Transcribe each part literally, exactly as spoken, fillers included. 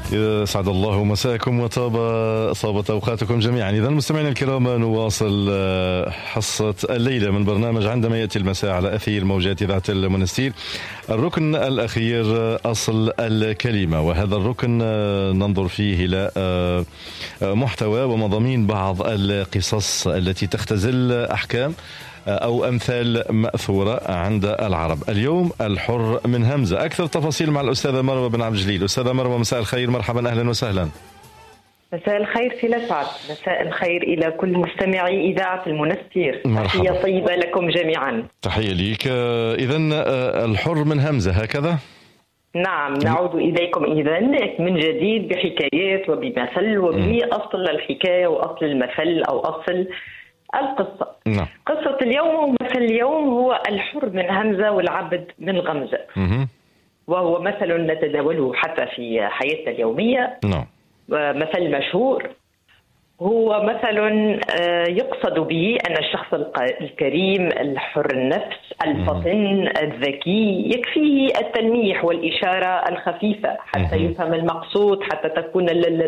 يسعد الله مساءكم وطاب صابت أوقاتكم جميعا. إذا المستمعين الكرام نواصل حصة الليلة من برنامج عندما يأتي المساء على أثير موجات إذاعة المنستير. الركن الأخير أصل الكلمة، وهذا الركن ننظر فيه إلى محتوى ومضامين بعض القصص التي تختزل أحكام أو أمثال مأثورة عند العرب. اليوم الحر من همزة. أكثر تفاصيل مع الأستاذة مروة بن عبد الجليل. أستاذة مروة مساء الخير، مرحبا، أهلا وسهلا. مساء الخير في لسعد، مساء الخير إلى كل مستمعي إذاعة المنستير. تحية طيبة لكم جميعا. تحية ليك. إذن الحر من همزة هكذا؟ نعم، نعود إليكم إذن من جديد بحكايات وبمثل وبأصل الحكاية وأصل المثل أو أصل القصة. نعم. قصة اليوم ومثل اليوم هو الحر من همزة والعبد من غمزة. مه. وهو مثل نتداوله حتى في حياتنا اليومية. نعم. مثل مشهور، هو مثل يقصد به أن الشخص الكريم الحر النفس الفطن الذكي يكفيه التلميح والإشارة الخفيفة حتى يفهم المقصود، حتى تكون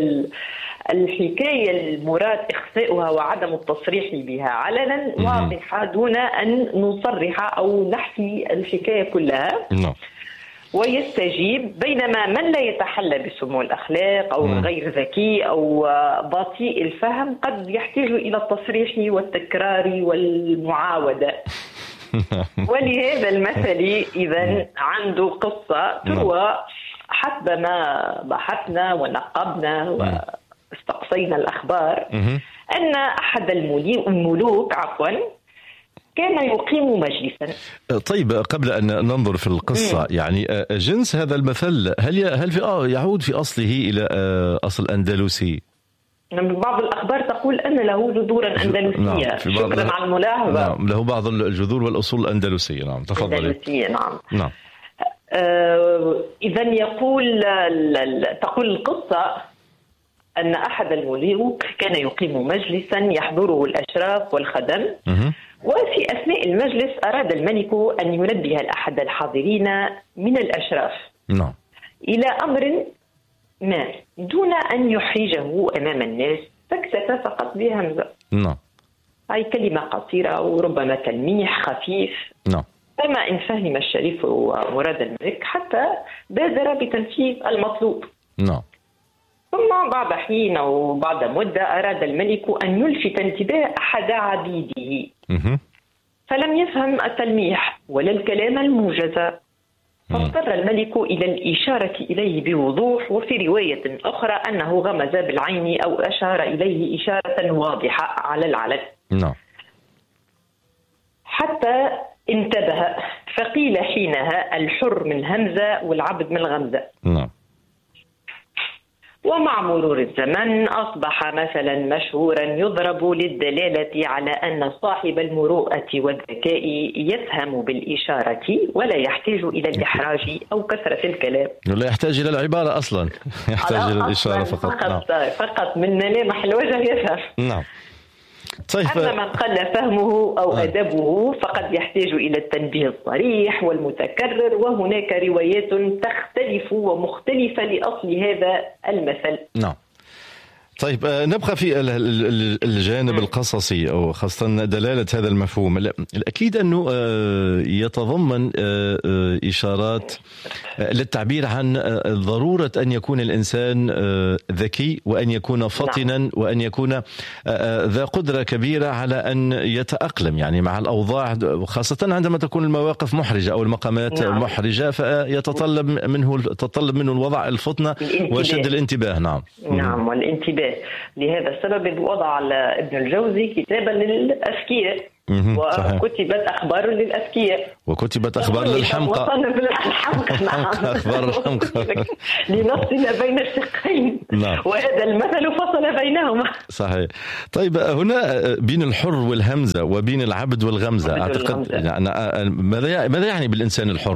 الحكاية المراد إخفاؤها وعدم التصريح بها علنا واضحة دون أن نصرح أو نحكي الحكاية كلها. نعم. ويستجيب، بينما من لا يتحلى بسمو الأخلاق أو مم. غير ذكي أو بطيء الفهم قد يحتاج إلى التصريح والتكرار والمعاودة. ولهذا المثل إذن عنده قصة تروى حسب ما بحثنا ونقبنا واستقصينا الأخبار أن أحد الملوك عفوا كان يقيم مجلسا. طيب، قبل أن ننظر في القصة مم. يعني جنس هذا المثل هل هل في آه يعود في أصله إلى أصل أندلسي؟ بعض الأخبار تقول أن له جذورا أندلسية. نعم. شكرا على الملاحظة. نعم، له بعض الجذور والأصول الأندلسية. نعم، تفضلي. أندلسية. نعم. نعم. آه إذا يقول تقول القصة أن أحد الملوك كان يقيم مجلسا يحضره الأشراف والخدم. مه. وفي أثناء المجلس أراد الملك أن ينبه أحد الحاضرين من الأشراف نعم. إلى أمر ما دون أن يحرجه أمام الناس، فاكتفى فقط بهمزة. نعم. هاي كلمة قصيرة وربما تلميح خفيف. نعم. فما إن فهم الشريف ومراد الملك حتى بادر بتنفيذ المطلوب. نعم. ثم بعد حين أو بعد مدة أراد الملك أن يلفت انتباه أحد عبيده، مه. فلم يفهم التلميح ولا الكلام الموجز، فاضطر الملك إلى الإشارة إليه بوضوح، وفي رواية أخرى أنه غمز بالعين أو أشار إليه إشارة واضحة على العلن. نعم. حتى انتبه، فقيل حينها الحر من همزة والعبد من غمزة. نعم. ومع مرور الزمن أصبح مثلا مشهورا يضرب للدلالة على أن صاحب المروءة والذكاء يفهم بالإشارة ولا يحتاج إلى الإحراج أو كثرة الكلام. لا يحتاج إلى العبارة أصلا، يحتاج إلى الإشارة فقط. فقط, نعم. فقط من ملامح الوجه يفهم. نعم. طيب. أما من قل فهمه أو آه. أدبه فقد يحتاج إلى التنبيه الصريح والمتكرر، وهناك روايات تختلف ومختلفة لأصل هذا المثل. نعم. طيب، نبقى في الجانب القصصي أو خاصة دلالة هذا المفهوم. الأكيد أنه يتضمن إشارات للتعبير عن ضرورة أن يكون الإنسان ذكي وأن يكون فطنا وأن يكون ذا قدرة كبيرة على أن يتأقلم يعني مع الأوضاع، خاصة عندما تكون المواقف محرجة أو المقامات نعم. محرجة، فيتطلب منه تطلب منه الوضع الفطنة وشد الانتباه. نعم. نعم، والانتباه. لهذا السبب وضع ابن الجوزي كتابا للأذكياء، وكتبت أخبار للأذكياء، وكتبت أخبار للحمقى. نعم. أخبار الحمقى لنفصل بين الشقين. نعم. وهذا المثل فصل بينهما. صحيح. طيب، هنا بين الحر والهمزة وبين العبد والغمزة أعتقد يعني ماذا ماذا يعني بالإنسان الحر؟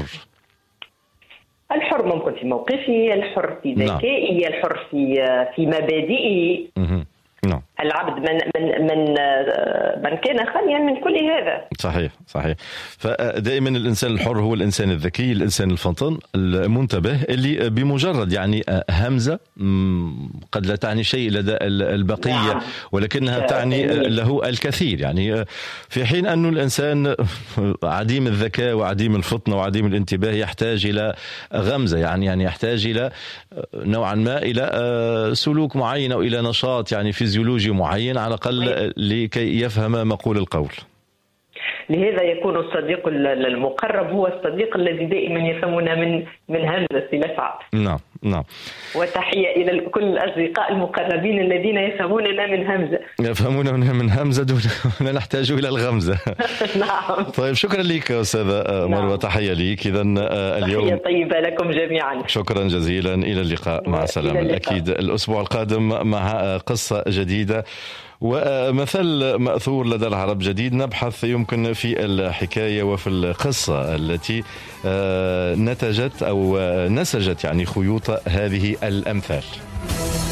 الحر ممكن في موقفه، الحر في ذكائه، نعم. الحر في في مبادئه. نعم. العبد من من من من كان خاليا من كل هذا. صحيح صحيح. فدائما الانسان الحر هو الانسان الذكي، الانسان الفطن المنتبه، اللي بمجرد يعني همزه قد لا تعني شيء لدى البقيه، نعم. ولكنها تعني له الكثير، يعني في حين أن الانسان عديم الذكاء وعديم الفطنه وعديم الانتباه يحتاج الى غمزه، يعني يعني يحتاج الى نوعا ما الى سلوك معين او الى نشاط يعني فيزيولوجي معين على الاقل لكي يفهم مقول القول. لهذا يكون الصديق المقرب هو الصديق الذي دائما يفهمنا من من همزة لسعد. نعم نعم. وتحية إلى كل الأصدقاء المقربين الذين يفهموننا من همزة. يفهموننا من همزة دون لا نحتاج إلى الغمزة. نعم. طيب شكرا لك أستاذة مروة، نعم. تحية لك. إذا اليوم تحية طيبة لكم جميعا. شكرا جزيلا، إلى اللقاء، مع السلامة. أكيد الأسبوع القادم مع قصة جديدة ومثل مأثور لدى العرب جديد، نبحث يمكن في الحكاية وفي القصة التي نتجت أو نسجت يعني خيوط هذه الأمثال.